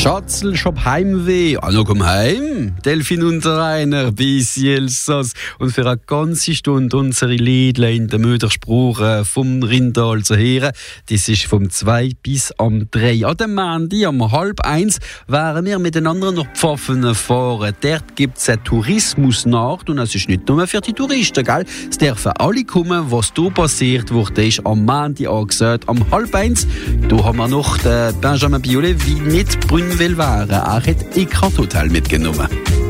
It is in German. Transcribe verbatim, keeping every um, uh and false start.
Schatzl, ich hab Heimweh. Also komm heim, Delfin und Rainer, bis Elsass. Und für eine ganze Stunde unsere Liedle in der Möderspruch vom Rindal zu hören. Das ist vom zwei bis am drei. An dem Montag um halb eins wären wir miteinander nach Pfaffen fahren. Dort gibt es eine Tourismusnacht und es ist nicht nur für die Touristen, gell? Es dürfen alle kommen, was hier passiert wurde, ist am Montag angesagt, am halb eins. Da haben wir noch den Benjamin Biolay, wie nicht Brünnwil wäre. Er hat E K Hotel mitgenommen.